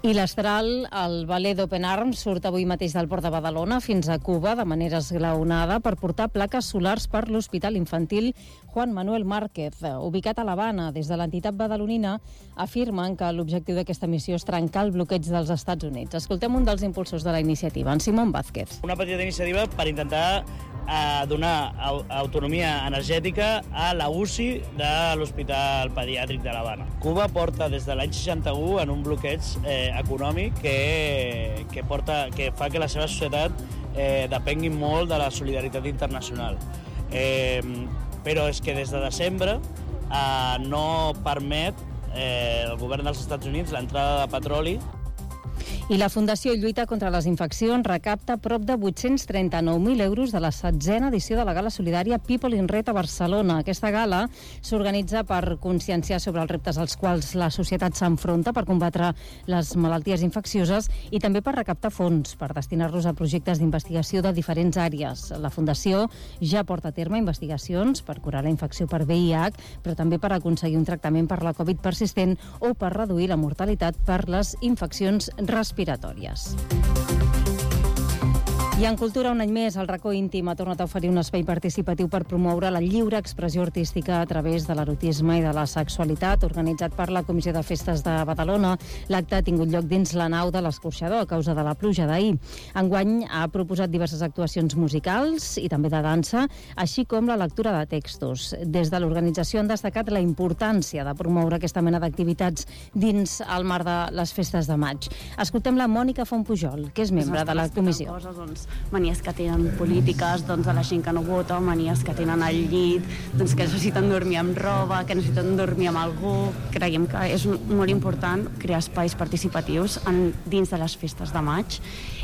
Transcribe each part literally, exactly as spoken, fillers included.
I l'Astral, el Ballet d'Open Arms, surt avui mateix del Port de Badalona fins a Cuba de manera esglaonada per portar plaques solars per l'Hospital Infantil Juan Manuel Márquez, ubicat a l'Havana. Des de l'entitat badalonina afirmen que l'objectiu d'aquesta missió és trencar el bloqueig dels Estats Units. Escoltem un dels impulsors de la iniciativa, en Simón Vázquez. Una petita iniciativa per intentar a donar autonomia energètica a la U C I de l'Hospital Pediàtric de l'Havana. Cuba porta des de l'any seixanta-u en un bloqueig eh, econòmic que, que, porta, que fa que la seva societat eh, depengui molt de la solidaritat internacional. Eh, però és que des de desembre eh, no permet eh, el govern dels Estats Units l'entrada de petroli. I la Fundació Lluita contra les Infeccions recapta prop de vuit-cents trenta-nou mil euros de la setzena edició de la gala solidària People in Red a Barcelona. Aquesta gala s'organitza per conscienciar sobre els reptes als quals la societat s'enfronta per combatre les malalties infeccioses i també per recaptar fons per destinar-los a projectes d'investigació de diferents àrees. La Fundació ja porta a terme investigacions per curar la infecció per V I H, però també per aconseguir un tractament per la Covid persistent o per reduir la mortalitat per les infeccions respiratòries. I en cultura, un any més, el Racó Íntim ha tornat a oferir un espai participatiu per promoure la lliure expressió artística a través de l'erotisme i de la sexualitat, organitzat per la Comissió de Festes de Badalona. L'acte ha tingut lloc dins la nau de l'Escorxador a causa de la pluja d'ahir. Enguany ha proposat diverses actuacions musicals i també de dansa, així com la lectura de textos. Des de l'organització han destacat la importància de promoure aquesta mena d'activitats dins el marc de les festes de maig. Escoltem la Mònica Fontpujol, que és membre de la comissió. Coses, doncs, manies que tenen polítiques, doncs, de la gent que no vota, manies que tenen al llit, doncs, que necessiten dormir amb roba, que necessiten dormir amb algú. Creiem que és molt important crear espais participatius en, dins de les festes de maig,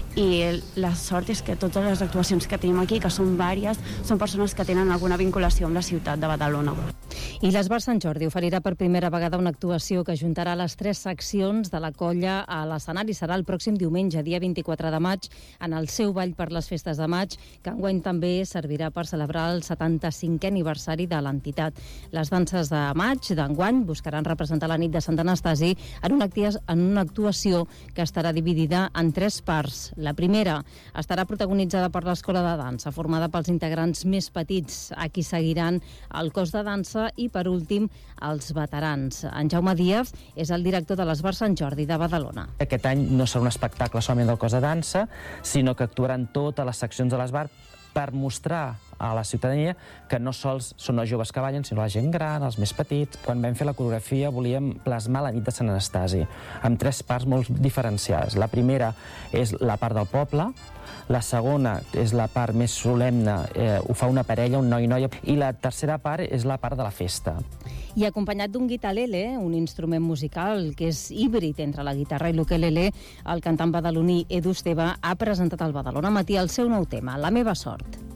i la sort és que totes les actuacions que tenim aquí, que són vàries, són persones que tenen alguna vinculació amb la ciutat de Badalona. I l'Esbar Sant Jordi oferirà per primera vegada una actuació que ajuntarà les tres seccions de la colla a l'escenari. Serà el pròxim diumenge, dia vint-i-quatre de maig, en el seu ball per les festes de maig, que enguany també servirà per celebrar el setanta-cinquè aniversari de l'entitat. Les danses de maig d'enguany buscaran representar la nit de Sant Anastasi en una, en una actuació que estarà dividida en tres parts. La primera estarà protagonitzada per l'Escola de Dansa, formada pels integrants més petits, a qui seguiran el cos de dansa i, per últim, els veterans. En Jaume Díaz és el director de l'Esbar Sant Jordi de Badalona. Aquest any no serà un espectacle solament del cos de dansa, sinó que actuaran totes les seccions de l'Esbar per mostrar a la ciutadania que no sols són els joves que ballen, sinó la gent gran, els més petits. Quan vam fer la coreografia volíem plasmar la nit de Sant Anastasi, amb tres parts molt diferenciades. La primera és la part del poble, la segona és la part més solemne, eh, ho fa una parella, un noi i noia, i la tercera part és la part de la festa. I acompanyat d'un guitarlele, un instrument musical que és híbrid entre la guitarra i l'ukelele, el cantant badaloní Edu Esteve ha presentat al Badalona Matí el seu nou tema, La meva sort.